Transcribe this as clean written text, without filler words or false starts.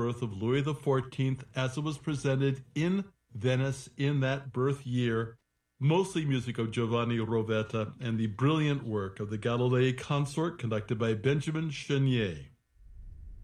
birth of Louis XIV as it was presented in Venice in that birth year, mostly music of Giovanni Rovetta and the brilliant work of the Galilei Consort conducted by Benjamin Chenier.